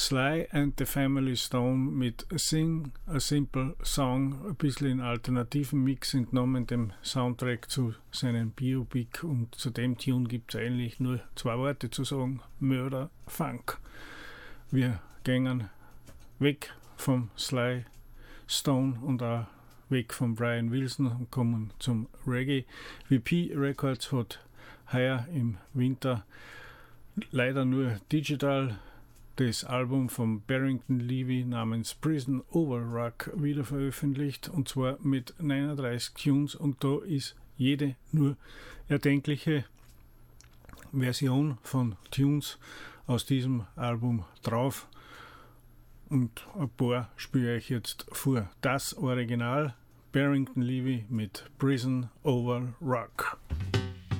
Sly and the Family Stone mit Sing a Simple Song, ein bisschen in alternativen Mix entnommen, dem Soundtrack zu seinem Biopic, und zu dem Tune gibt es eigentlich nur 2 Worte zu sagen: Murder Funk. Wir gehen weg vom Sly Stone und auch weg von Brian Wilson und kommen zum Reggae. VP Records hat heuer im Winter leider nur digital das Album von Barrington Levy namens Prison Over Rock wieder veröffentlicht, und zwar mit 39 Tunes, und da ist jede nur erdenkliche Version von Tunes aus diesem Album drauf, und ein paar spiele ich jetzt vor. Das Original Barrington Levy mit Prison Over Rock.